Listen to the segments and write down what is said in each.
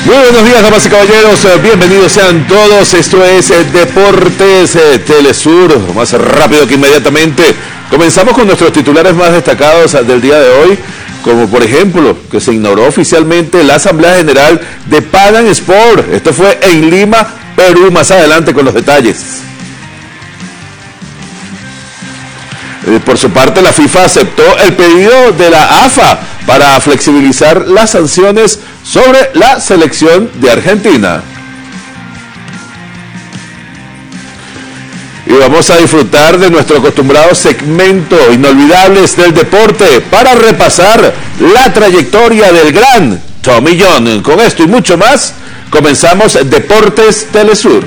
Muy buenos días, damas y caballeros, bienvenidos sean todos. Esto es Deportes Telesur. Más rápido que inmediatamente comenzamos con nuestros titulares más destacados del día de hoy, como por ejemplo que se inauguró oficialmente la Asamblea General de Padang Sport. Esto fue en Lima, Perú. Más adelante con los detalles. Por su parte, la FIFA aceptó el pedido de la AFA para flexibilizar las sanciones sobre la selección de Argentina. Y vamos a disfrutar de nuestro acostumbrado segmento Inolvidables del Deporte para repasar la trayectoria del gran Tommy John. Con esto y mucho más, comenzamos Deportes Telesur.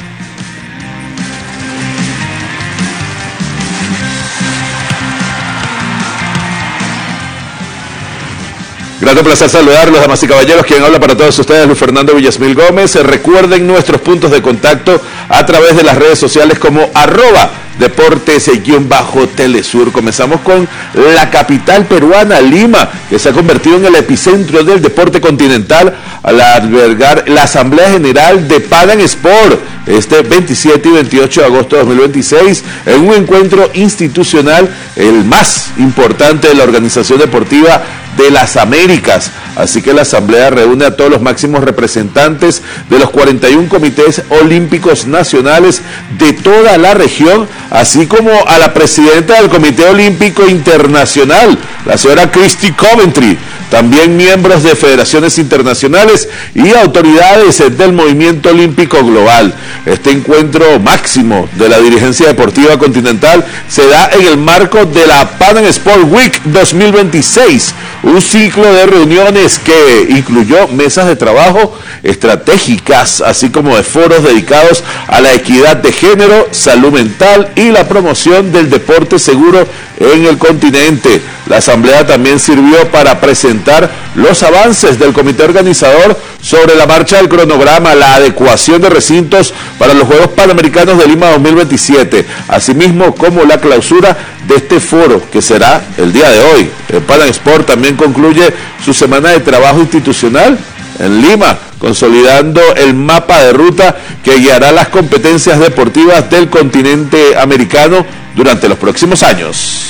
Grato placer saludarlos, damas y caballeros. Quien habla para todos ustedes, Luis Fernando Villasmil Gómez. Recuerden nuestros puntos de contacto a través de las redes sociales como @deportes_telesur. Comenzamos con la capital peruana, Lima, que se ha convertido en el epicentro del deporte continental al albergar la Asamblea General de Padang Sport este 27 y 28 de agosto de 2026 en un encuentro institucional, el más importante de la organización deportiva de las Américas. Así que la asamblea reúne a todos los máximos representantes de los 41 comités olímpicos nacionales de toda la región, así como a la presidenta del Comité Olímpico Internacional, la señora Christy Coventry, también miembros de federaciones internacionales y autoridades del movimiento olímpico global. Este encuentro máximo de la dirigencia deportiva continental se da en el marco de la Padang Sport Week 2026, un ciclo de reuniones que incluyó mesas de trabajo estratégicas, así como de foros dedicados a la equidad de género, salud mental y la promoción del deporte seguro en el continente. La asamblea también sirvió para presentar los avances del comité organizador sobre la marcha del cronograma, la adecuación de recintos para los Juegos Panamericanos de Lima 2027, asimismo como la clausura de este foro que será el día de hoy. El Padang Sport también concluye su semana de trabajo institucional en Lima, consolidando el mapa de ruta que guiará las competencias deportivas del continente americano durante los próximos años.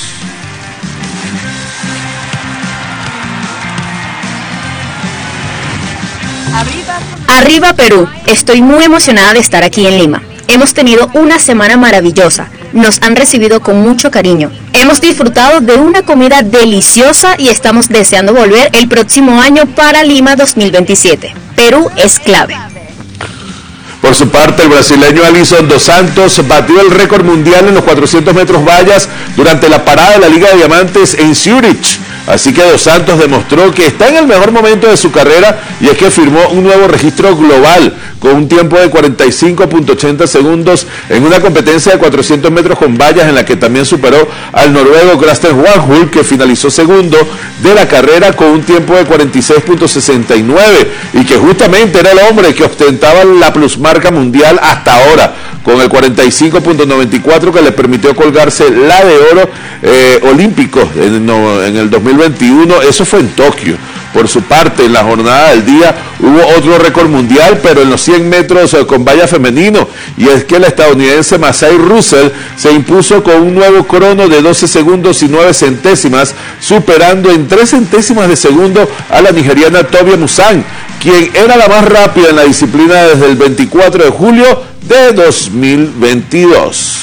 Arriba Perú, estoy muy emocionada de estar aquí en Lima. Hemos tenido una semana maravillosa, nos han recibido con mucho cariño. Hemos disfrutado de una comida deliciosa y estamos deseando volver el próximo año para Lima 2027. Perú es clave. Por su parte, el brasileño Alisson dos Santos batió el récord mundial en los 400 metros vallas durante la parada de la Liga de Diamantes en Zurich. Así que Dos Santos demostró que está en el mejor momento de su carrera, y es que firmó un nuevo registro global con un tiempo de 45.80 segundos en una competencia de 400 metros con vallas en la que también superó al noruego Christian Warhol, que finalizó segundo de la carrera con un tiempo de 46.69 y que justamente era el hombre que ostentaba la plusmarca mundial hasta ahora, con el 45.94 que le permitió colgarse la de oro olímpico en el 2021. Eso fue en Tokio. Por su parte, en la jornada del día hubo otro récord mundial, pero en los 100 metros con valla femenino, y es que la estadounidense Masai Russell se impuso con un nuevo crono de 12 segundos y 9 centésimas, superando en 3 centésimas de segundo a la nigeriana Tobia Musan, quien era la más rápida en la disciplina desde el 24 de julio de 2022.